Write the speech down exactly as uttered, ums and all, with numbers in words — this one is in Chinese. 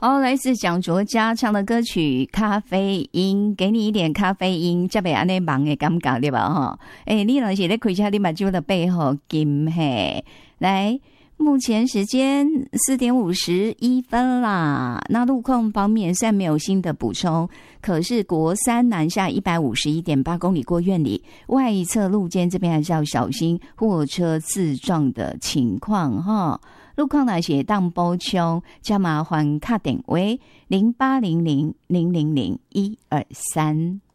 好，来自蒋卓佳唱的歌曲《咖啡因》，给你一点咖啡因，才袂安尼忙的感觉对吧？哈，诶，你若是咧开车，你目睭的背后金嘿，来。目前时间四点五十一分啦。那路况方面虽然没有新的补充，可是国三南下一百五十一点八公里过院里，外侧路肩这边还是要小心货车自撞的情况哈。路况那些当波冲，加麻烦卡点为零八零零零零零一二三。